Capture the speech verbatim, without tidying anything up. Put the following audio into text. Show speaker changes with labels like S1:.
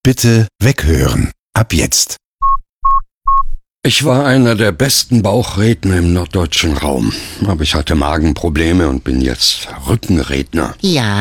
S1: Bitte weghören. Ab jetzt.
S2: Ich war einer der besten Bauchredner im norddeutschen Raum, aber ich hatte Magenprobleme und bin jetzt Rückenredner.
S3: Ja.